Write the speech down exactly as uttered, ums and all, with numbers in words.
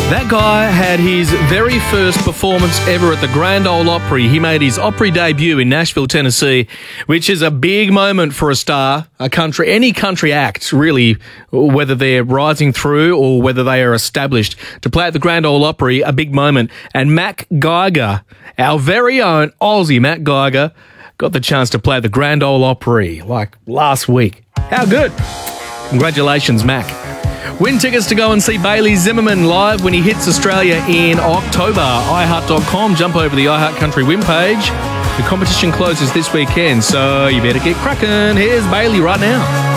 That guy had his very first performance ever at the Grand Ole Opry. He made his Opry debut in Nashville, Tennessee, which is a big moment for a star, a country, any country act, really, whether they're rising through or whether they are established. To play at the Grand Ole Opry, a big moment. And Mac Geiger, our very own Aussie Mac Geiger, got the chance to play at the Grand Ole Opry like last week. How good? Congratulations, Mac. Win tickets to go and see Bailey Zimmerman live when he hits Australia in October. i heart dot com. Jump over the iHeart Country win page. The competition closes this weekend, so you better get cracking. Here's Bailey right now.